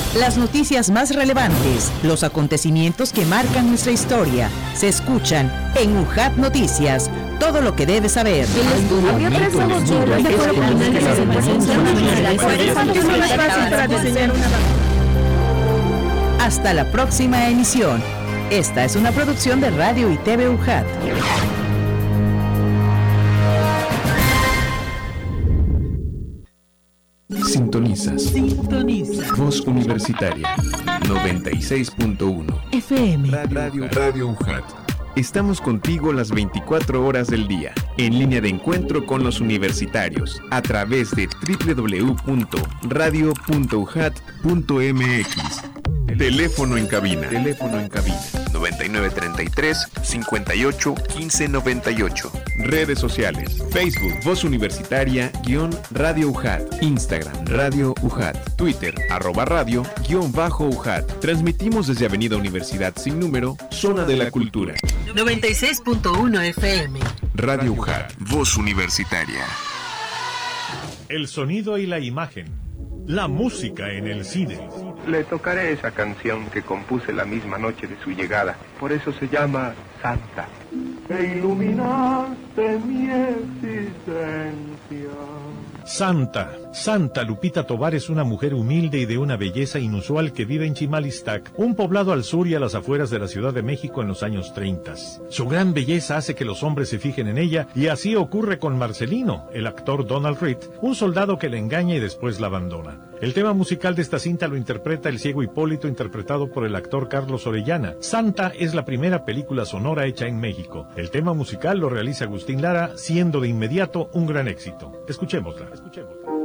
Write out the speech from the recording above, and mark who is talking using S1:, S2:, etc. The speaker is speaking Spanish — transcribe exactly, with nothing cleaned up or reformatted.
S1: Las noticias más relevantes, los acontecimientos que marcan nuestra historia, se escuchan en U J A T Noticias. Todo lo que debes saber. Hasta la próxima emisión. Esta es una producción de Radio y T V U J A T.
S2: Sintonizas.
S3: Sintoniza.
S2: Voz Universitaria. noventa y seis punto uno.
S3: F M.
S2: Radio, Radio U J A T. Estamos contigo las veinticuatro horas del día, en línea de encuentro con los universitarios, a través de doble u doble u doble u punto radio punto u j a t punto m x. Teléfono en cabina. Teléfono en cabina. noventa y nueve treinta y tres, cincuenta y ocho, quince noventa y ocho. Redes sociales. Facebook, Voz Universitaria, guión Radio U J A T. Instagram, Radio U J A T. Twitter, arroba radio, guión bajo U J A T. Transmitimos desde Avenida Universidad sin número, Zona de la Cultura.
S3: noventa y seis punto uno F M.
S2: Radio U J A T. Voz Universitaria.
S4: El sonido y la imagen. La música en el cine.
S5: Le tocaré esa canción que compuse la misma noche de su llegada. Por eso se llama Santa. E iluminaste mi existencia.
S4: Santa. Santa Lupita Tovar es una mujer humilde y de una belleza inusual que vive en Chimalistac, un poblado al sur y a las afueras de la Ciudad de México en los años treinta. Su gran belleza hace que los hombres se fijen en ella, y así ocurre con Marcelino, el actor Donald Reed, un soldado que la engaña y después la abandona. El tema musical de esta cinta lo interpreta el ciego Hipólito, interpretado por el actor Carlos Orellana. Santa es la primera película sonora hecha en México. El tema musical lo realiza Agustín Lara, siendo de inmediato un gran éxito. Escuchémosla. Escuchémosla.